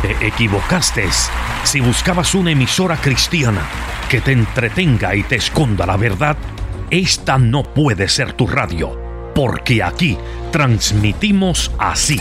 Te equivocaste. Si buscabas una emisora cristiana que te entretenga y te esconda la verdad, esta no puede ser tu radio, porque aquí transmitimos así.